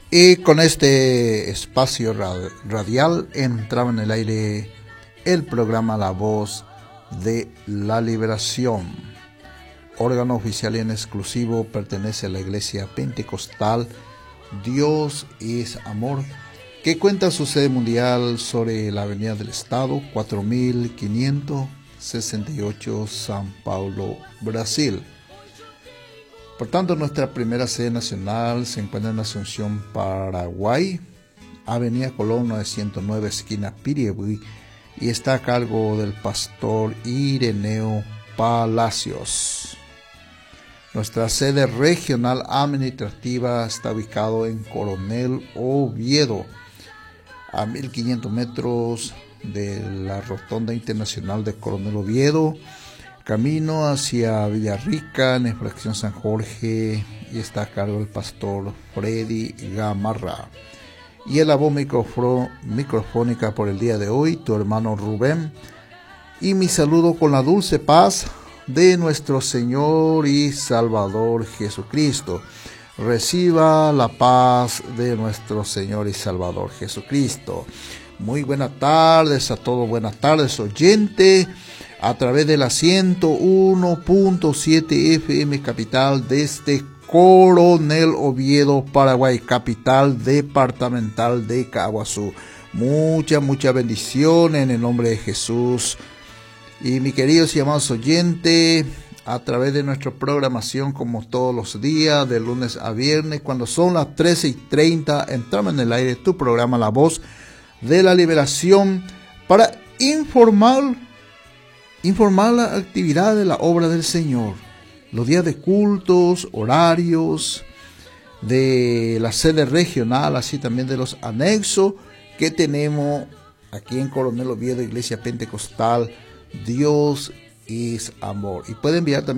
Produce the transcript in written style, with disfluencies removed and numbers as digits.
Y con este espacio radial entraba en el aire el programa La Voz de la Liberación. Órgano oficial y en exclusivo pertenece a la Iglesia Pentecostal Dios es Amor, que cuenta su sede mundial sobre la Avenida del Estado, 4568, San Paulo, Brasil. Por tanto, nuestra primera sede nacional se encuentra en Asunción, Paraguay, Avenida Colón 909, esquina Piriegüí, y está a cargo del pastor Ireneo Palacios. Nuestra sede regional administrativa está ubicado en Coronel Oviedo, a 1500 metros de la Rotonda Internacional de Coronel Oviedo, camino hacia Villarrica, en la fracción San Jorge, y está a cargo del pastor Freddy Gamarra. Y la voz microfónica por el día de hoy, tu hermano Rubén, y mi saludo con la dulce paz de nuestro Señor y Salvador Jesucristo. Reciba la paz de nuestro Señor y Salvador Jesucristo. Muy buenas tardes a todos, buenas tardes oyente, a través de la 101.7 FM Capital desde Coronel Oviedo, Paraguay, capital departamental de Caguazú. Mucha bendición en el nombre de Jesús. Y mis queridos y amados oyentes, a través de nuestra programación, como todos los días, de lunes a viernes, cuando son las 13:30, entramos en el aire tu programa La Voz de la Liberación, para informar la actividad de la obra del Señor, los días de cultos, horarios de la sede regional, así también de los anexos que tenemos aquí en Coronel Oviedo, Iglesia Pentecostal Dios es Amor. Y puede enviar también